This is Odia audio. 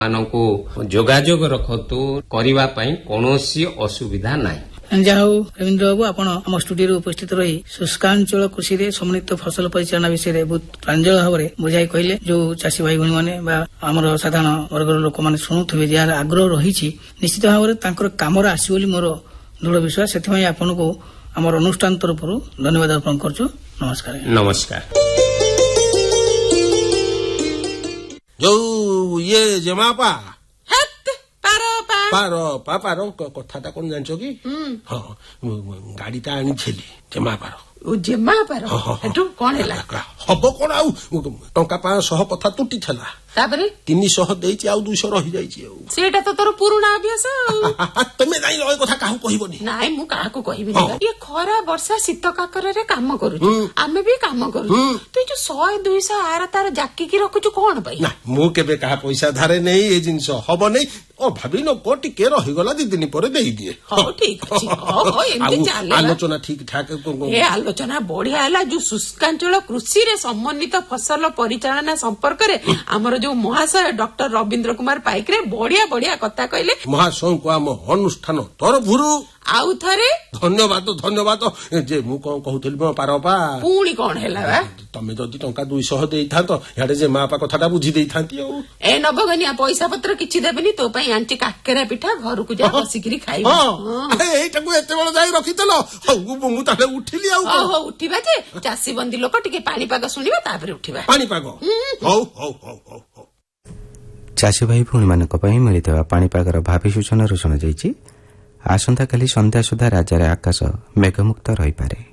ମାନଙ୍କୁ ଯୋଗାଯୋଗ ରଖନ୍ତୁ କରିବା ପାଇଁ କୌଣସି ଅସୁବିଧା ନାହିଁ। ଯାହା ହଉ ରବୀନ୍ଦ୍ର ବାବୁ ଆପଣ ଆମ ଷ୍ଟୁଡିଓରେ ଉପସ୍ଥିତ ରହି ଶୁଷ୍କାଞ୍ଚଳ କୃଷିରେ ସମନ୍ୱିତ ଫସଲ ପରିଚାଳନା ବିଷୟରେ ବହୁତ ପ୍ରାଞ୍ଜଳ ଭାବରେ ବୁଝାଇ କହିଲେ। ଯୋଉ ଚାଷୀ ଭାଇ ଭଉଣୀ ମାନେ ବା ଆମର ସାଧାରଣ ବର୍ଗର ଲୋକମାନେ ଶୁଣୁଥିବେ ଯାହାର ଆଗ୍ରହ ରହିଛି ନିଶ୍ଚିତ ଭାବରେ ତାଙ୍କର କାମରେ ଆସିବ ବୋଲି ମୋର ଦୃଢ ବିଶ୍ୱାସ। ସେଥିପାଇଁ ଆପଣଙ୍କୁ ଆମର ଅନୁଷ୍ଠାନ ତରଫରୁ ଧନ୍ୟବାଦ ଅର୍ପଣ କରୁଛୁ। ନମସ୍କାର। ନମସ୍କାର। ଯୋଉ ଇଏ ଜେମାପା ପାର କଥାଟା କଣ ଜାଣିଛ କି? ହଁ ଗାଡିଟା ଆଣିଥିଲି ଜେମାପାର। କଣ ହେଲା? ହବ କଣ ଆଉ ଟଙ୍କା 500 କଥା ତୁଟିଥିଲା, ତାପରେ 300 ଦେଇଛି ଆଉ 200 ରହିଯାଇଛି। ଆଉ ସେଇଟା ତ ତୋର ପୁରୁଣା ଅଭ୍ୟାସ। ତମେ ଯାଇ ଏ କଥା କାହାକୁ କହିବନି। ନାଇଁ ମୁଁ କାହାକୁ କହିବିନି। ଇଏ ଖରା ବର୍ଷା ଶୀତ କାକରରେ କାମ କରୁଛୁ, ଆମେ ବି କାମ କରୁଛୁ। ତୁ ଯୋଉ 100 200 ଆର ତାର ଜାକିକି ରଖୁଛୁ କଣ ପାଇଁ? ନା ମୁଁ କେବେ କାହା ପଇସା ଧାରେ ନେଇ ଏ ଜିନିଷ ହବ ନେଇ ଅଭାବୀ ଲୋକ ଟିକେ ରହିଗଲା 2 ଦିନ ପରେ ଦେଇଦିଏ। ହଉ ଠିକ ଅଛି। ଆଲୋଚନା ଠିକ ଠାକ ଆଲୋଚନା ବଢିଆ ହେଲା। ଯୋଉ ଶୁଷ୍କାଞ୍ଚଳ କୃଷିରେ ସମନ୍ୱିତ ଫସଲ ପରିଚାଳନା ସମ୍ପର୍କରେ ଆମର ଯୋଉ ମହାଶୟ ଡକ୍ଟର ରବୀନ୍ଦ୍ର କୁମାର ପାଇକରେ ବଢିଆ ବଢିଆ କଥା କହିଲେ। ମହାଶୟଙ୍କୁ ଆମ ଅନୁଷ୍ଠାନ ତରଫରୁ ଆଉ ଥରେ ଧନ୍ୟବାଦ। ଯେ ମୁଁ କଣ କହୁଥିଲି ମୋ ପାରପା, ପୁଣି କଣ ହେଲା ବା? ତମେ ଯଦି ଟଙ୍କା 200 ଦେଇଥାନ୍ତ ଇଆଡେ ଯେ ମା କଥାଟା ବୁଝି ଦେଇଥାନ୍ତି। ଆଉ ଏ ନବଗନିଆ ପଇସା ପତ୍ର କିଛି ଦେବେନି, ତୋ ପାଇଁ ଆଣ୍ଟି କାକେରା ପିଠା ଘରକୁ ଯା ବସିକିରି ଖାଇବ। ଏଇଟାକୁ ଏତେବେଳେ ଯାଇ ରଖିଥିଲ। ହଉ ମୁଁ ତାହେଲେ ଉଠିଲି। ଆଉ ହଉ ଉଠିବା ଯେ ଚାଷୀ ବନ୍ଦୀ ଲୋକ ଟିକେ ପାଣିପାଗ ଶୁଣିବା ତାପରେ ଉଠିବା। ପାଣିପାଗ ହଉ। ଚାଷୀ ଭାଇ ଭଉଣୀମାନଙ୍କ ପାଇଁ ମିଳିଥିବା ପାଣିପାଗର ଭାବି ସୂଚନାରୁ ଶୁଣାଯାଇଛି। ଆସନ୍ତାକାଲି ସନ୍ଧ୍ୟା ସୁଦ୍ଧା ରାଜ୍ୟରେ ଆକାଶ ମେଘମୁକ୍ତ ରହିପାରେ।